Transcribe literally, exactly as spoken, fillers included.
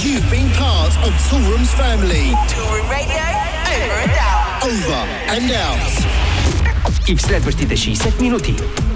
You've been part of Toolroom's family. Toolroom Radio, over and out. Over and out. И в следващите шейсет минути